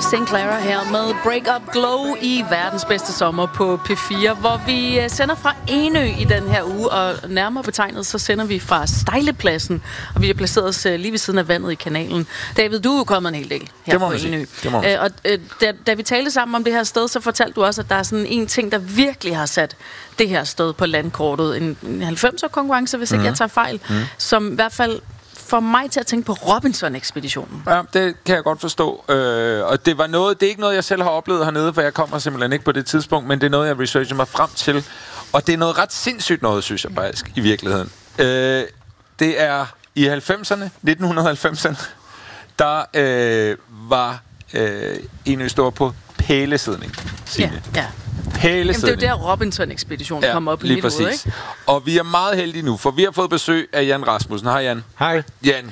St. Clara her med Break Up Glow i verdens bedste sommer på P4, hvor vi sender fra Enø i den her uge, og nærmere betegnet, så sender vi fra Stejlepladsen, og vi har placeret os lige ved siden af vandet i kanalen. David, du er jo kommet en hel del her på Enø. Og da vi talte sammen om det her sted, så fortalte du også, at der er sådan en ting, der virkelig har sat det her sted på landkortet. En 90'er-konkurrence, hvis ikke jeg tager fejl, som i hvert fald får mig til at tænke på Robinson-ekspeditionen. Ja, det kan jeg godt forstå. Og det er ikke noget, jeg selv har oplevet hernede, for jeg kommer simpelthen ikke på det tidspunkt, men det er noget, jeg researcher mig frem til. Og det er noget ret sindssygt noget, synes jeg faktisk, i virkeligheden. Det er i 1990'erne, der var Enø stor på pælesidning. Ja. Jamen, det er jo der Robinson-ekspeditionen kommer op i lidt ud, ikke? Og vi er meget heldige nu, for vi har fået besøg af Jan Rasmussen. Hej, Jan. Hej. Jan,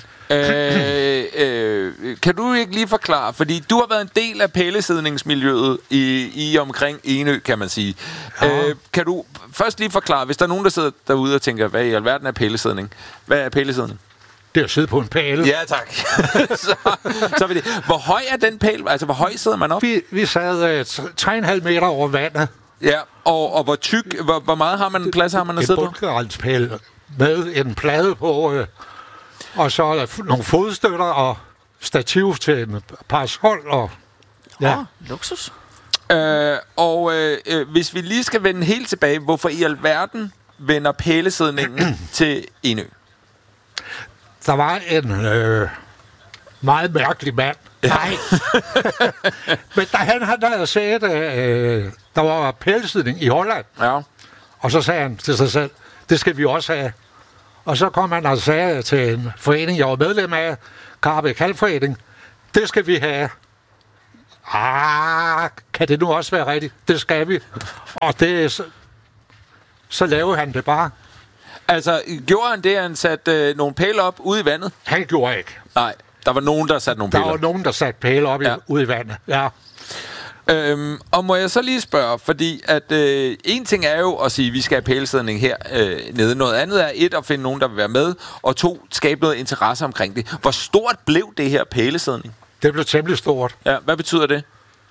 kan du ikke lige forklare, fordi du har været en del af pælesidningsmiljøet i omkring Enø, kan man sige. Kan du først lige forklare, hvis der er nogen, der sidder derude og tænker, hvad i alverden er pælesidning? Hvad er pælesidning? Det er at sidde på en pæle. Ja, tak. så vil det. Hvor høj er den pæl? Altså, hvor høj sidder man op? Vi sad 3,5 meter over vandet. Ja, og hvor tyk, hvor meget har man plads har man at sidde på? En bundgarantspæl med en plade på, og så nogle fodstøtter og stativ til en parasol. Og luksus. Hvis vi lige skal vende helt tilbage, hvorfor i alverden vender pælesidningen til Enø? Der var en meget mærkelig mand. Ja. Nej. Men da han havde set, der var pælesidning i Holland. Ja. Og så sagde han til sig selv, det skal vi også have. Og så kom han og sagde til en forening, jeg var medlem af, Karpe Kalforening, det skal vi have. Kan det nu også være rigtigt? Det skal vi. Og det, så lavede han det bare. Altså, gjorde han det, at han satte nogle pæle op ude i vandet? Han gjorde ikke. Nej, der var nogen, der satte nogle pæle op. Der var nogen, der satte pæle op ude i vandet, ja. Og må jeg så lige spørge, fordi at en ting er jo at sige, at vi skal have pælesidning her nede. Noget andet er at finde nogen, der vil være med, og 2, skabe noget interesse omkring det. Hvor stort blev det her pælesidning? Det blev temmelig stort. Ja, hvad betyder det?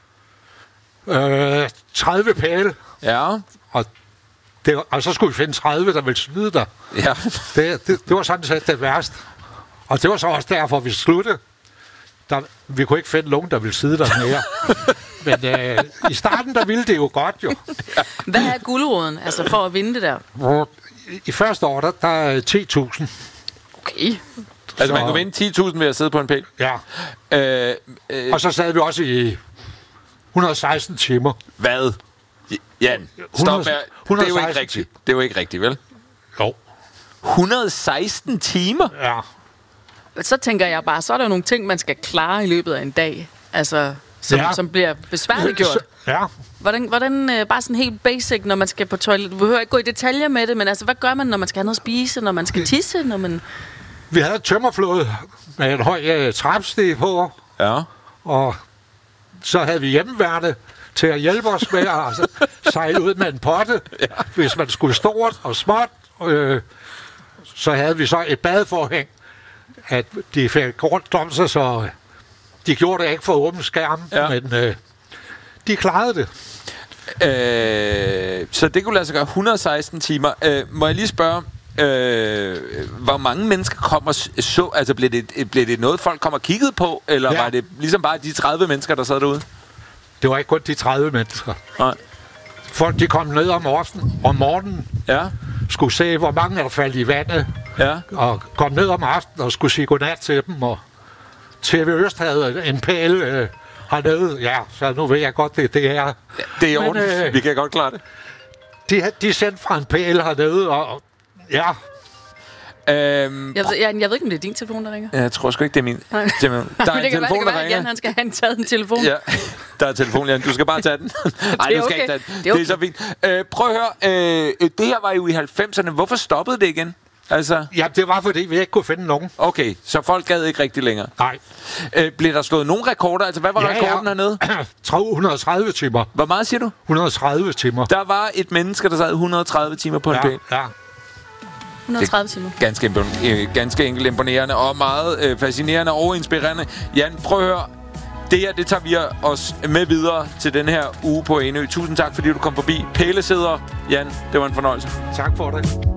30 pæle. Ja. Og så skulle vi finde 30, der ville snyde dig. Ja. Det var sådan set det værste. Og det var så også derfor, vi sluttede. Vi kunne ikke finde nogen, der ville sidde der mere. Men i starten, der ville det jo godt, jo. Hvad er guldråden, altså for at vinde det der? I første år, der er 10.000. Okay. Altså, man kunne vinde 10.000 ved at sidde på en pæl? Ja. Og så sad vi også i 116 timer. Hvad? Jan, stop med. Det er jo ikke rigtigt. Det er jo ikke rigtigt, vel? Jo. 116 timer? Ja. Så tænker jeg bare, så er der nogle ting, man skal klare i løbet af en dag. Altså, som bliver besværligt gjort. Ja. Hvordan bare sådan helt basic, når man skal på toilet? Du behøver ikke gå i detaljer med det, men altså, hvad gør man, når man skal have noget at spise, når man skal tisse, når man... Vi havde et tømmerflåde med en høj trappestige på. Ja. Og så havde vi hjemmeværende til at hjælpe os med at sejle ud med en potte, hvis man skulle stort og småt. Så havde vi så et badeforhæng, at de fik rundt om sig, så de gjorde det ikke for åben skærm, men de klarede det. Så det kunne lade sig gøre 116 timer. Må jeg lige spørge, hvor mange mennesker kommer så? Altså blev det noget, folk kom og kiggede på, eller var det ligesom bare de 30 mennesker, der sad derude? Det var ikke kun de 30 mennesker. Nej. Folk, de kom ned om morgenen, skulle se, hvor mange er faldet i vandet, og kom ned om aftenen og skulle sige godnat til dem, og TV Øst havde en pæl hernede, så nu ved jeg godt, det er. Ja, det er ordentligt, vi kan godt klare det. De sendte fra en pæl hernede, og Jeg ved ikke, om det er din telefon, der ringer. Jeg tror sgu ikke, det er min. Der er en telefon, der ringer. Jan, han skal have taget en telefon. Ja, der er telefon, Jan. Du skal bare tage den. Nej, du skal ikke tage den. Det er så fint. Prøv at høre. Det her var jo i 90'erne. Hvorfor stoppede det igen? Altså... Ja, det var, fordi vi ikke kunne finde nogen. Okay, så folk gad ikke rigtig længere? Nej. Blev der slået nogle rekorder? Altså, hvad var rekorden hernede? 130 timer. Hvor meget siger du? 130 timer. Der var et menneske, der sad 130 timer på en pæl. Ja. 130 timer. Ganske enkelt imponerende og meget fascinerende og inspirerende. Jan, prøv at høre. det her, det tager vi os med videre til den her uge på Ænø. Tusind tak, fordi du kom forbi. Pælesæder, Jan, det var en fornøjelse. Tak for det.